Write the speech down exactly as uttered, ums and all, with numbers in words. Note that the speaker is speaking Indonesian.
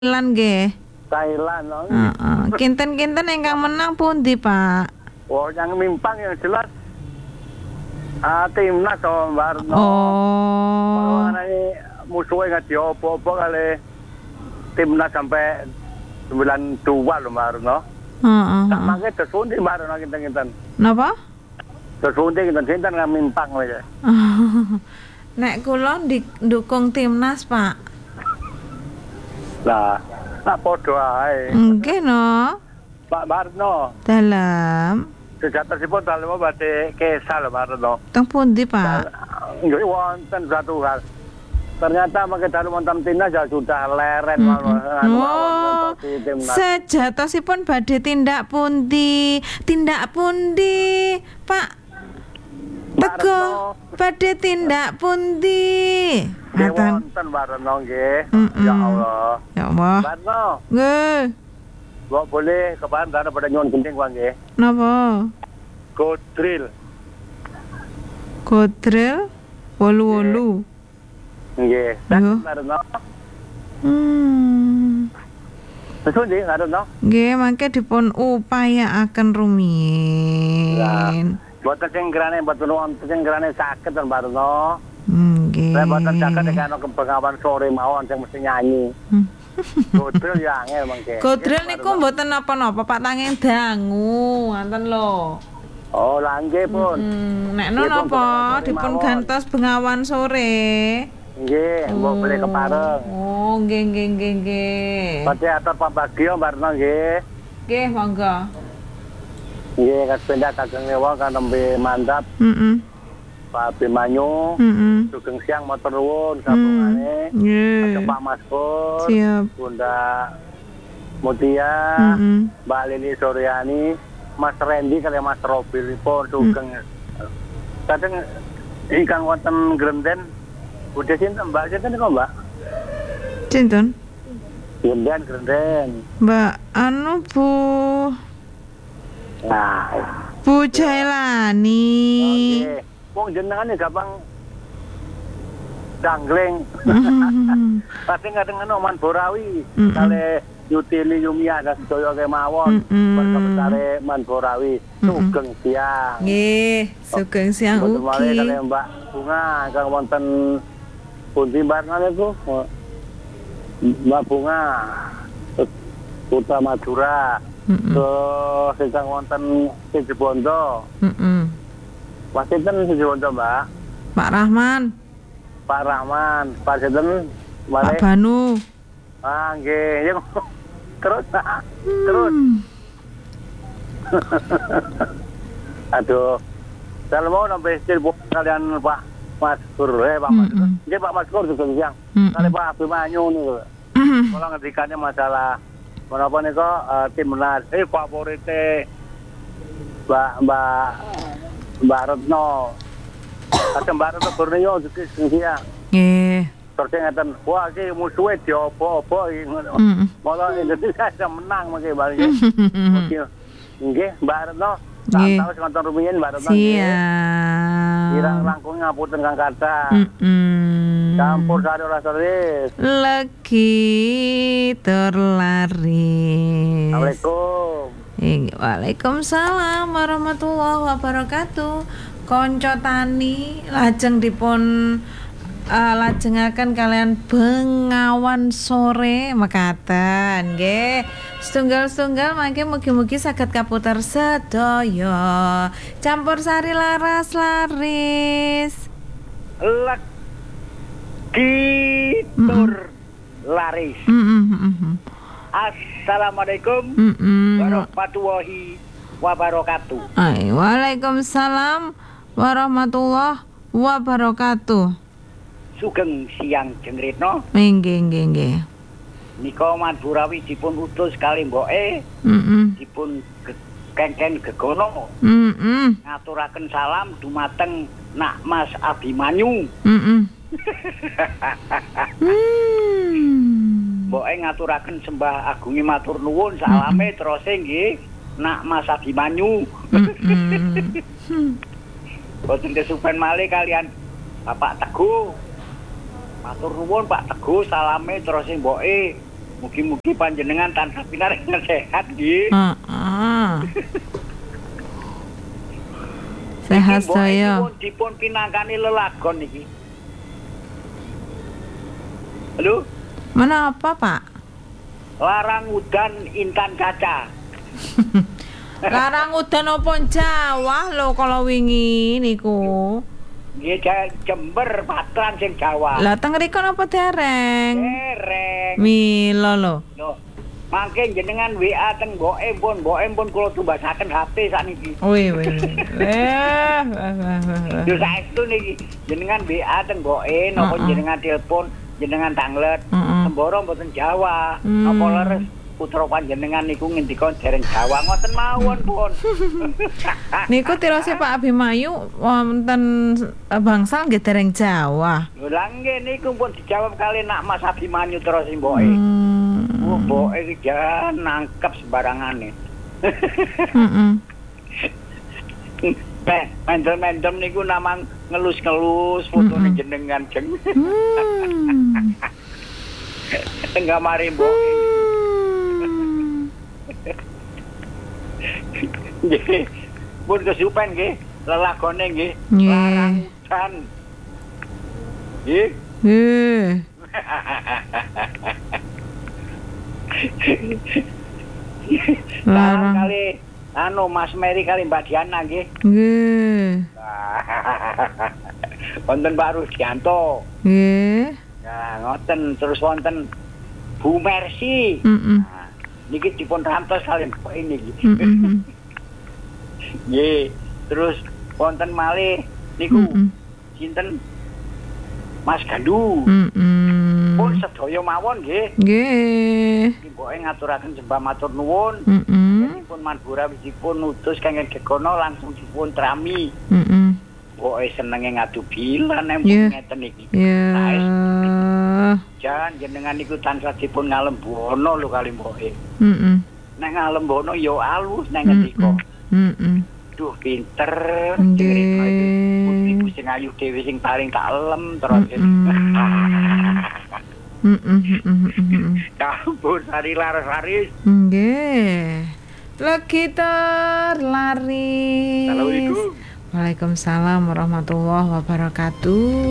Thailand nggih. Thailand. Oh. Heeh. Kinten-kinten ingkang menang pundi, Pak? Oh, yang mimpang yang jelas ah timnas sama Barno. Oh. Kalau ini musuhnya nggak diopo-opo kali timnas sampai sembilan dua loh Barno. Heeh. Tak mangke tersundi Barno kinten-kinten. Napa? Tersundi kinten-kinten nggak mimpang aja. Nek kula ndukung timnas, Pak. Nah, tak podo ae. Nggih no. Pak Barno. Dalam. Sejatosipun dalam badhe kesal Barno. Teng pundi, Pak? Nggih wonten satu hal. Ternyata pakai dalam wonten timnas ya sudah leren malah. Oh, sejatosipun badhe tindak pundi? Tindak pundi, Pak? Tego badhe tindak pundi? Ngaten wonten Barno nggih. Ya Allah. Ya Allah. Barno. Nggih. Kok boleh kepan karena pada nyuwun gending Bang nggih. Napa? Godril. Godril wolu wolu. Nggih. Tak Barno. Hmm. Betul nggih, Barno. Nggih, mangke dipun upayaaken rumiyin. Boten sing grane boten wonten sing grane saged ten Barno. Nggih. Lah boten saged nek ana kebengawan sore mawon sing mesti nyanyi. Godril ya angel mangke. Godril niku mboten napa-napa, Pak, tanging dangu, ngoten lho. Oh, lah nggih pun. Hmm, nek napa dipun gantos bengawan sore. Nggih, mbok beli kepareng. Oh, nggih nggih nggih nggih. Pati atur pambagio Barno nggih. Nggih, monggo. Nggih, kaspendak kageng nyewa kan nembe mantap. Heeh. Pak Abimanyu. Heeh. Sugeng siang matur nuwun sabungane. Nggih. Pak Mas Pur. Siap. Bunda Mutia, Mm-mm. Mbak Lili Suryani, Mas Randy kali Mas Robil pun sugeng. Kadang ingkang wonten Grenden udah sinten Mbak sinten kok Mbak? Sinten? Grenden Grenden. Mbak anu Bu Nah, Bu Jailani. oke. Wong jenengane gampang dangling. Pasti kadang ngono Man Borawi, kale Yutili Yumia dan sedaya kemawon. Perkabesare Man Borawi, sugeng siang. Nggih, sugeng siang ugi. Boten kali Mbak Bunga kang wonten pundi Barno niku? Mbak Bunga Kota Madura. Terus ingkang wonten Sijibondo. Heeh. Pak sinten Sijibondo, Mbak? Pak Rahman. Pak Rahman, Pak sinten? Pak Banu. Ah, nggih. Terus, terus. Aduh. Saya mau nambah cerita kalian Pak Mas Kur, eh Pak Mas Kur. Nggih Pak Mas Kur juga siang. Kali Pak Abimanyu niku. Kalau ngendikannya masalah menapa nika uh, timnas eh favorite Mbak Mbak Mbak Retno. Ada Mbak Retno Borneo juga siang. Nggih. Terus ngeten, wah iki musuhe diopo-opo iki ngono. Malah Indonesia bisa menang mangke bali. Nggih, Mbak Retno. Nggih. Tahu sekonten rumiyin Mbak Retno. Siap. Irang langkung ngapunten Kang Kata. Heeh. Campur sari ora seris. Lagi terlaris. Assalamualaikum. Waalaikumsalam warahmatullahi wabarakatuh. Konco tani lajeng dipun uh, lajengaken kalian bengawan sore mekaten nggih. Setunggal-setunggal mangke mugi-mugi saged kaputar sedaya. Campur sari laras laris. Lagi tur laris. Assalamualaikum warahmatullahi wabarakatuh. Ay, waalaikumsalam warahmatullahi wabarakatuh. Sugeng siang Jengritno. Nggih nggih nggih. Nika Man Borawi dipun utus kali mboke. Heeh. Dipun kengken gegono. Heeh. Ngaturaken salam dumateng Nak Mas Abimanyu. Heeh. Mboke ngaturaken sembah agungi matur nuwun salame terus nggih Nak Mas Abimanyu. Boten kesupen malih kalian Bapak Teguh. Matur nuwun Pak Teguh salame terus mboke Mugi-mugi panjenengan tansah pinaringan sehat nggih. Heeh. Sehat saya. Dipun dipun pinangkani lelagon niki. Halo? Mana apa, Pak? Larang udan intan kaca. Larang udan opo Jawa lho kalau wingi niku. Nggih Jember Patran sing Jawa. Lah teng mriku napa dereng? Dereng. Mila lho. Lho. Mangke jenengan W A teng mboke pun, mboke pun kula tumbasaken H P sakniki. Wih wih. Wah wah wah. Yo saestu niki jenengan W A teng mboke napa jenengan telepon, jenengan tanglet. Semboro mboten Jawa. Napa leres putra panjenengan niku ngendika dereng Jawa ngoten mawon pun. Niku tirose Pak Abimanyu wonten bangsal nggih dereng Jawa. Lho lha nggih niku pun dijawab kali nak Mas Abimanyu terus mboke. Oh, mboke iki jan nangkep sembarangane. Heeh. Eh, mendem-mendem niku namang ngelus-ngelus fotone jenengan jeng. Hmm. Tengah mari mboke. Nggih. Pun kesupen nggih, lelagone nggih. Larang udan. Nggih. Nggih. Larang kali anu Mas Mary kali Mbak Diana nggih. Nggih. Wonten Pak Rudianto. Nggih. Nah, ngoten terus wonten Bu Mercy. Heeh. Nah, niki dipun rantos kali Mbak ini nggih. Heeh. Nggih, terus wonten malih niku sinten Mas Gandu. Heeh. Pun sedaya mawon nggih. Nggih. Mboke ngaturaken sembah matur nuwun. Heeh. Pun Madura wisipun utus kenging gegono langsung dipun trami. Heeh. Mboke senenge ngadu bilan empun ngeten iki. Ya. Jan jenengan niku tansah dipun ngalembono lho kali mboke. Heeh. Nek ngalembono ya alus nek ngendika. Heeh. Duh pinter. Nggih. Putriku sing ayu dhewe sing paling tak elem terus. Heeh heeh. Campur sari laris-laris. Nggih. Lagi terlari. Assalamualaikum. Waalaikumsalam warahmatullahi wabarakatuh.